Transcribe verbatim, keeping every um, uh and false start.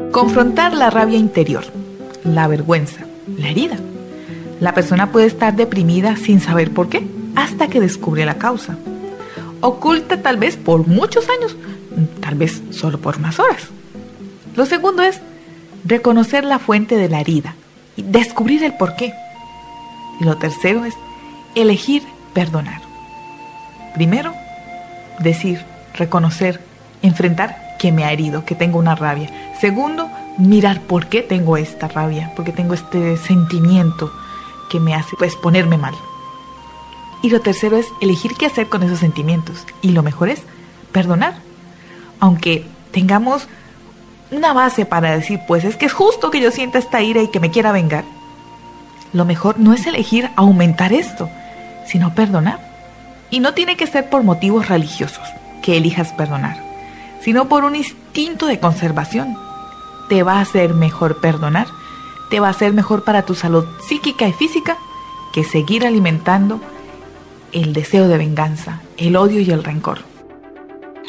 Confrontar la rabia interior, la vergüenza, la herida. La persona puede estar deprimida sin saber por qué, hasta que descubre la causa. Oculta tal vez por muchos años, tal vez solo por unas horas. Lo segundo es reconocer la fuente de la herida y descubrir el por qué. Y lo tercero es elegir perdonar. Primero, decir, reconocer, enfrentar que me ha herido, que tengo una rabia. Segundo, mirar por qué tengo esta rabia, por qué tengo este sentimiento que me hace pues ponerme mal. Y lo tercero es elegir qué hacer con esos sentimientos. Y lo mejor es perdonar. Aunque tengamos una base para decir, pues es que es justo que yo sienta esta ira y que me quiera vengar. Lo mejor no es elegir aumentar esto, sino perdonar. Y no tiene que ser por motivos religiosos que elijas perdonar, sino por un instinto de conservación. Te va a hacer mejor perdonar, te va a hacer mejor para tu salud psíquica y física que seguir alimentando el deseo de venganza, el odio y el rencor.